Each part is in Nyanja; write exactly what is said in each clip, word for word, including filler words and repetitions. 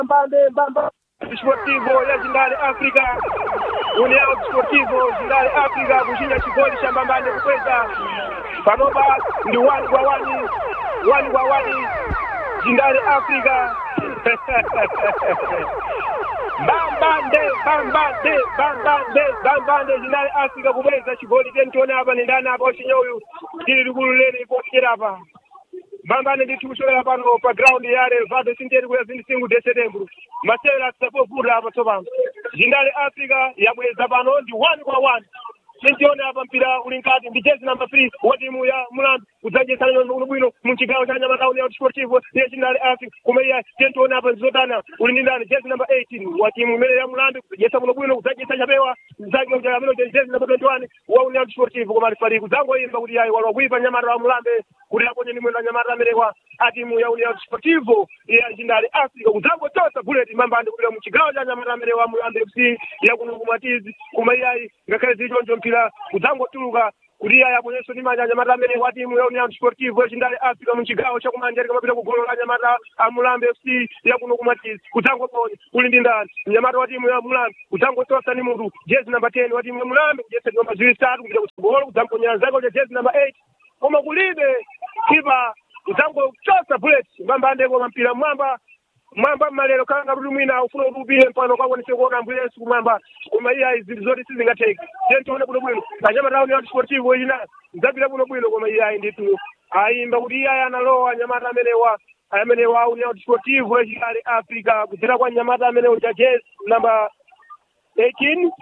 mbande mbamba Desportivo ya Jindale Africa União Desportivo Jindale Africa kushinda chigoli cha mbambande kukweza panoba ndi wani kwa wani wani kwa wani Jindale Africa Bambande bambande bambande bambande Jindale Africa kukweza chigoli tentione hapa ni ndani hapa ushinyo huyu ili ligululeni ipofikira hapa Bambane ndi tukushobera pano pa ground yale vado sinteri kuya zindi singu de setembro masera sapo pura hapa soba Jindale Africa yabweza pano ndi one kwa one Sentione hapa mpira ulinkati ndi jezi number three wa timu ya Mulambe uzaje sana no bwino munchigawo cha nyama tauni ya Desportivo ya Jindale Africa kumeya sentione hapa nzotana ulindindani jezi number eighteen wa timu imene ya Mulambe yesa muno bwino uzaje sana bewa uzaje ujala mino jezi number twenty-one wa União Desportivo koma alifari kuzango imba kuti yayi walwa kuipa nyama wa Mulambe kuti aponye ni mwenda nyama amerekwa atimu ya União Desportivo ya Jindale Africa kuzango tosa bullet mambande kuti munchigawo cha nyama amerekwa Mulambe F C ya kuno kumatizi kumeyayi ngakale zijonjo mpira kuzango tuluka kuriya yabonyeso ni manja nyamata amene wa timu ya União Desportivo Jindale Africa munchigawo cha kumanja kamapita kugolo la nyamata a Mulambe F C ya kuno kumatizi kuzango ponye ulindi ndani nyamata wa timu ya Mulambe kuzango tosa ni mundu jezi number ten wa timu ya Mulambe jezi number zero tatu kupita kugolo kuzango nyanzako jezi number eight koma kulibe kipa kuzango tosa bullet mbambande kwa mpira mwamba mwamba malero kanga rudi mwina ufuna urubile mpano kwa wani sekuona mbwile siku mwamba kuma iya izili zote sisi ngateka jento wane kuno bwino kanyama rauni ya Desportivo ina nzabila kuno bwino kuma iya inditu aimba kuti iya yanalowa nyamata amenewa amenewa União Desportivo ya Jindale Africa kutira kwa nyamata amenewa jazz number eighteen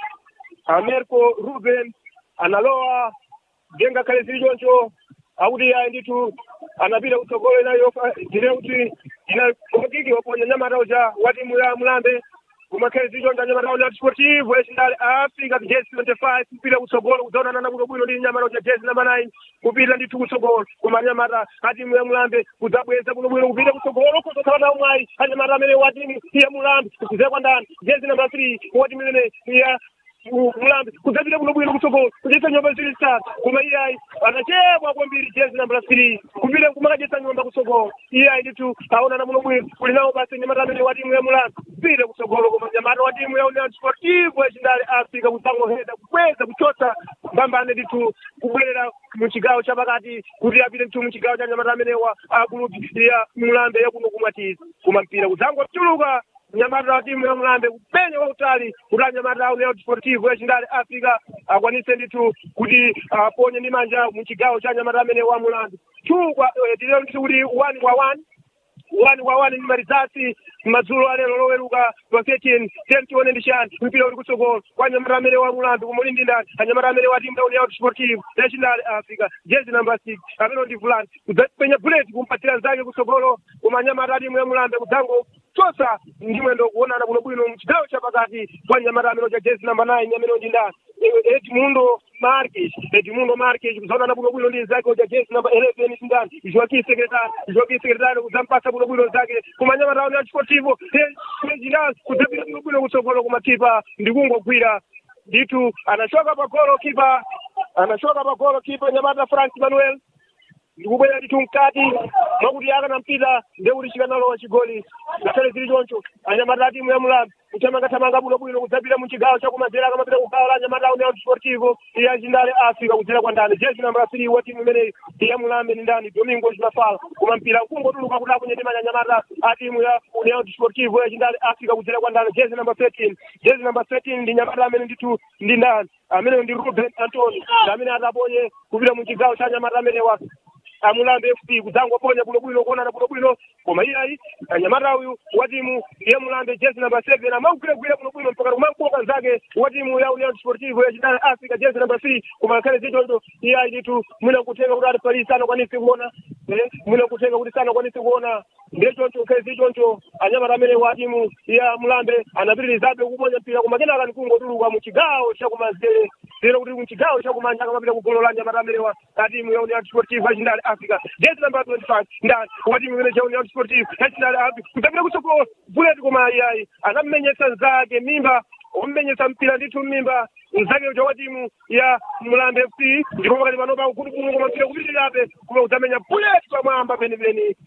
Amerco Ruben analowa jenga kale zilijoncho audi ya inditu anapita kutogole na yofa direuti ina kokiki waponya nyama roja watimu ya Mulambe kumakezi jonda nyama roja Desportivo ya Jindale Africa jezi twenty-five kupita kutogole utaona nana kuno bwino ndi nyama roja jezi number nine kupita ndi kutogole kuma nyama atimu ya Mulambe kuzabweza kuno bwino kupita kutogole kutokana umai nyama amene watimu ya Mulambe kuzekwa ndani jezi number three watimu ne ya Mulambe kuzabira kuno bwino kutogole kujesa nyumba zili start kuma iyai anachebwa kwa mbili jezi number three kupita kumakajesa nyumba kutogole iyai nditu aona na muno bwino kulinao basi nyamata amene wa timu ya Mulambe kupita kutogole kuma nyamata wa timu ya União Desportivo ya Jindale Africa kutango heda kukweza kuchota mbambane nditu kubwerera muchigawo cha pakati kuti apite mtu muchigawo cha nyamata amene wa agulupi ya Mulambe ya kuno kumatizi kuma mpira kuzango tuluka nyamata wa timu ya Mulambe kupenya wa utali kuti nyamata wa União Desportivo ya Jindale Africa akwanise nditu kuti aponye ndi manja muchigawo cha nyamata amene wa Mulambe two kwa dileo nditu kuti one kwa one one kwa one ni marizasi madzulo alero loweruka pa thirteen ten tione ndishani mpira uli kutsogolo kwa nyamata amene wa Mulambe kumulindi ndani anyamata amene wa timu ya União Desportivo ya Jindale Africa jezi number six amene ndi fulani kudzapenya bullet kumpatira nzake kutsogolo kuma nyamata timu ya Mulambe kudzango tosa ndimwe ndo kuonana kuno bwino mchigawo cha pakati kwa nyamata amene ja jezi number nine amene ndi ndani Edmundo Marques Edmundo Marques kuzaona kuno bwino ndi zake ja jezi number eleven ndani Joaquim Secretary Joaquim Secretary kuzampasa kuno bwino zake kuma nyamata ya Desportivo Jindale kudzapita kuno bwino kutsogolo kuma kipa ndikungogwira nditu anachoka pa golo kipa anachoka pa golo kipa nyamata Frank Manuel ndikubwera nditu mkati mwakuti aka na mpira nde ulishika nalo wa chigoli ngakale zili choncho anyamata timu ya Mulambe kutamanga tamanga buno bwino kudzapita muchigawo cha kumazera akamapita kugawo la nyamata União Desportivo ya Jindale Africa kudzera kwa ndani jezi number three wa timu imene ya Mulambe ni ndani Domingo Mafala kuma mpira kungotuluka kuti akunye timanya nyamata a timu ya União Desportivo ya Jindale Africa kudzera kwa ndani jezi number thirteen jezi number thirteen ndi nyamata amene nditu ndi ndani amene ndi Ruben Antoni amene ataponye kupita muchigawo cha nyamata amene wa Mulambe F C kuzango ponya buno bwino kuonana buno bwino koma iyayi anyamata uyu wa timu ya Mulambe jezi number seven amaukire kuya buno bwino mpaka kumankoka zake wa timu ya União Desportivo ya Jindale Africa jezi number three koma kale zidondo iyayi nditu mwina kutenga kuti ali pali sana kwanisi kuona eh mwina kutenga kuti sana kwanisi kuona ndecho kale zidondo anyamata amene wa timu ya Mulambe anabirizabe kuponya mpira koma kena akani kungotuluka muchigawo cha kumazere lero kuti muchigawo cha kumanja akamapita kugolo la nyamata amene wa timu ya União Desportivo ya Jindale Africa jezi number twenty-five ndani wa timu imene ya União Desportivo ya Jindale Africa kudzapita kutsogolo bullet koma iyayi anamenyesa zake mimba ommenyesa mpira nditu mimba nzake uja wa timu ya Mulambe F C ndipo pakati panopa kuti kumwe koma mpira kupitirabe kuma kudzamenya bullet pamwamba penipeni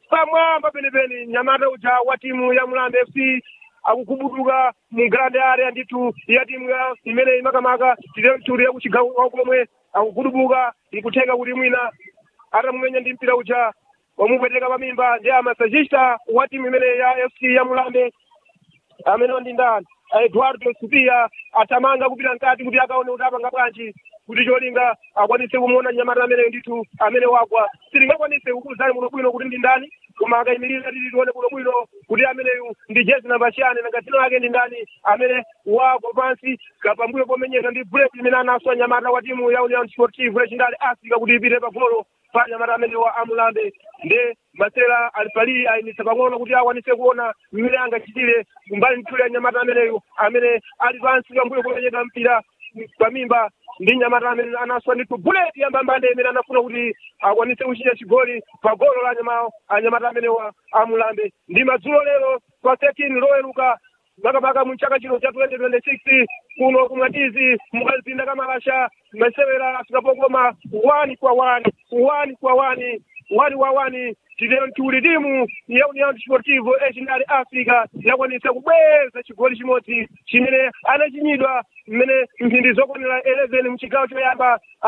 pamwamba penepeni nyamata uja wa timu ya Mulambe F C akukubutuka mu grand area ndithu ya timu ya imene imakamaka tiriya kuchigawo komwe akukudubuka ikutheka kuti mwina atamumenya ndi mpira uja wamupweteka pamimba ndi amasajista wa timu imene ya F C ya Mulambe amene ndi ndani Eduardo Supia atamanga kupita mkati kuti akaone kuti apanga bwanji kuti cholinga akwanise kumuona nyamata amene ndithu amene wagwa sitingakwanise kukuzani muno bwino kuti ndi ndani koma akayimirira titi tione kuno bwino kuti ameneyu ndi jezi namba chiyani nanga dzina lake ndi ndani amene wagwa pansi kapambuyo pomenyera ndi bullet imene anaswa nyamata wa timu ya Union Sportive Chindale Africa kuti ipite pagolo pa nyamata amene wa Amulambe nde Masela alipali ayinitsa pang'ono kuti akwanise kuona mmene angachitire kumbali mtuli ya nyamata ameneyu amene ali pansi pambuyo pomenyera mpira pamimba ndi nyamata amene anaswa ndithu bullet yambambande imene anafuna kuti akwanise kuchita chigoli pa golo la nyamao anyamata amene wa Amulambe ndi madzulo lero pa thirteen loweruka makamaka mu chaka chino cha twenty twenty-six kuno kumwatizi mukazinda kamalasha masewera asikapokoma one kwa one one kwa one one wa one tidero ntuli timu ya Union Sportive Chindale Africa yakwanisa kubweza chigoli chimodzi chimene anachinyidwa mmene mphindi zokwanira eleven mchigawo choyamba